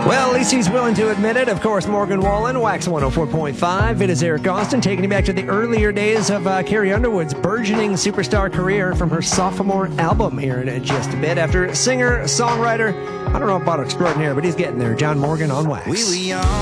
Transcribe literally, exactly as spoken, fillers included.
Well, at least he's willing to admit it. Of course, Morgan Wallen, Wax one oh four point five. It is Eric Austin, taking you back to the earlier days of uh, Carrie Underwood's burgeoning superstar career from her sophomore album here in just a bit. After singer, songwriter, I don't know about extraordinaire, but he's getting there. John Morgan on Wax. We were young.